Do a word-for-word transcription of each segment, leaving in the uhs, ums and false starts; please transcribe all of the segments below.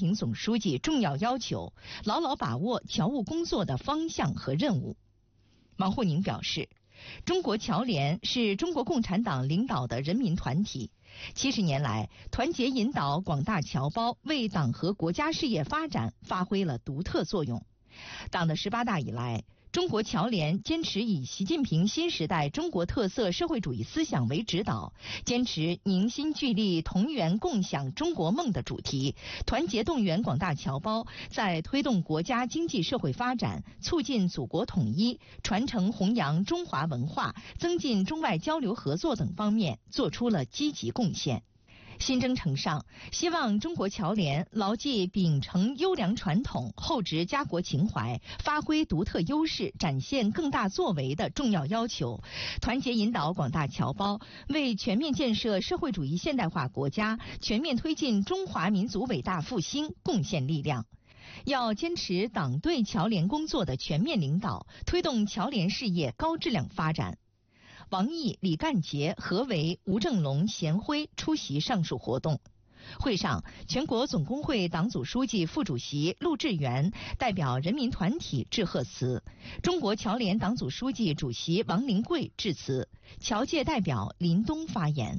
平总书记重要要求，牢牢把握侨务工作的方向和任务。王沪宁表示，中国侨联是中国共产党领导的人民团体，七十年来，团结引导广大侨胞为党和国家事业发展发挥了独特作用。党的十八大以来，中国侨联坚持以习近平新时代中国特色社会主义思想为指导，坚持凝心聚力同源共享中国梦的主题，团结动员广大侨胞，在推动国家经济社会发展、促进祖国统一、传承弘扬中华文化、增进中外交流合作等方面做出了积极贡献。新征程上，希望中国侨联牢记秉承优良传统、厚植家国情怀、发挥独特优势、展现更大作为的重要要求，团结引导广大侨胞为全面建设社会主义现代化国家、全面推进中华民族伟大复兴贡献力量。要坚持党对侨联工作的全面领导，推动侨联事业高质量发展。王毅、李干杰、何为、吴正龙、贤辉出席上述活动。会上，全国总工会党组书记、副主席陆志源代表人民团体致贺词，中国侨联党组书记、主席王灵桂致辞，侨界代表林东发言。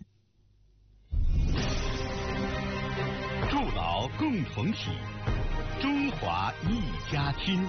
筑牢共同体，中华一家亲。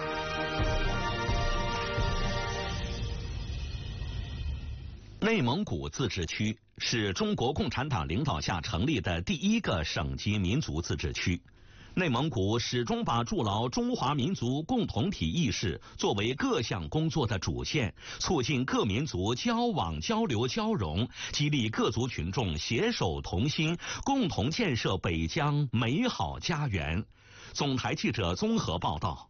内蒙古自治区是中国共产党领导下成立的第一个省级民族自治区。内蒙古始终把筑牢中华民族共同体意识作为各项工作的主线，促进各民族交往交流交融，激励各族群众携手同心，共同建设北疆美好家园。总台记者综合报道。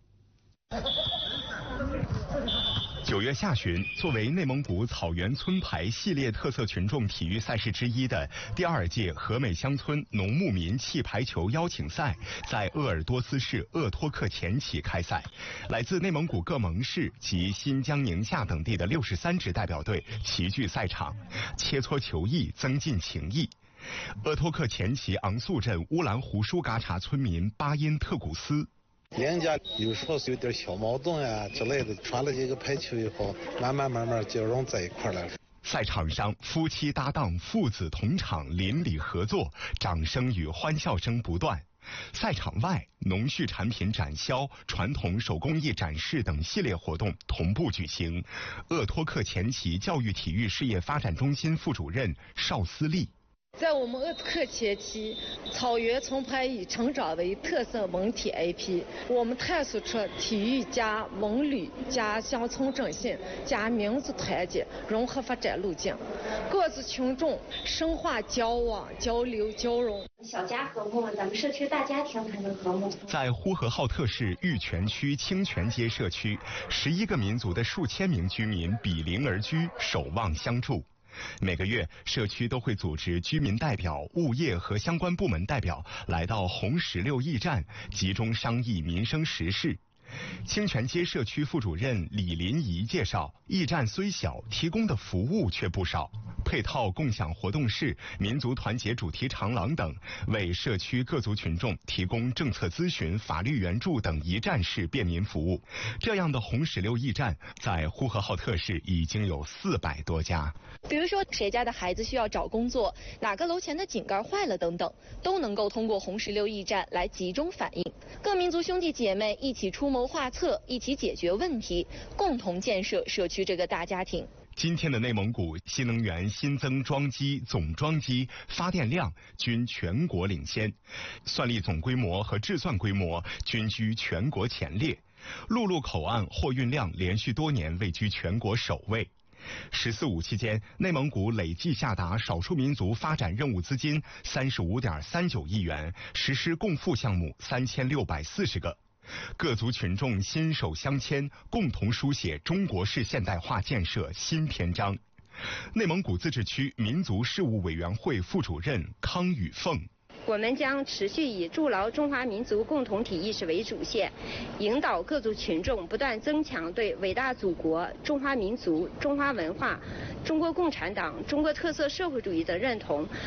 九月下旬，作为内蒙古草原村排系列特色群众体育赛事之一的第二届和美乡村农牧民气排球邀请赛，在鄂尔多斯市鄂托克前旗开赛。来自内蒙古各盟市及新疆、宁夏等地的六十三支代表队齐聚赛场，切磋球艺，增进情谊。鄂托克前旗昂素镇乌兰胡舒嘎查村民巴音特古斯。 人家有时候有点小矛盾呀、啊、之类的，传了这个排球以后，慢慢慢慢就融在一块了。 赛场上，夫妻搭档、父子同场，邻里合作，掌声与欢笑声不断。赛场外，农畜产品展销、传统手工艺展示等系列活动同步举行。鄂托克前旗教育体育事业发展中心副主任邵思丽。 在我们鄂托克前旗，草原村排以成长为特色文体 I P， 我们探索出体育加文旅加乡村振兴加民族团结融合发展路径，各自群众深化交往交流交融。 小家和睦，咱们社区大家庭才能和睦。 在呼和浩特市玉泉区清泉街社区，十一个民族的数千名居民比邻而居，守望相助。每个月，社区都会组织居民代表、物业和相关部门代表来到红石榴驿站，集中商议民生时事。清泉街社区副主任李林怡介绍，驿站虽小，提供的服务却不少，配套共享活动室、民族团结主题长廊等，为社区各族群众提供政策咨询、法律援助等一站式便民服务。这样的红石榴驿站在呼和浩特市已经有四百多家。 比如说谁家的孩子需要找工作，哪个楼前的井盖坏了等等，都能够通过红石榴驿站来集中反映。各民族兄弟姐妹一起出谋划策，一起解决问题，共同建设社区这个大家庭。 今天的内蒙古新能源新增装机、总装机、发电量均全国领先，算力总规模和制算规模均居全国前列，陆路口岸货运量连续多年位居全国首位。十四五期间，内蒙古累计下达少数民族发展任务资金三十五点三九亿元，实施共付项目三千六百四十个。各族群众心手相牵，共同书写中国式现代化建设新篇章。内蒙古自治区民族事务委员会副主任康宇凤。 我们将持续以筑牢中华民族共同体意识为主线，引导各族群众不断增强对伟大祖国、中华民族、中华文化、中国共产党、中国特色社会主义的认同，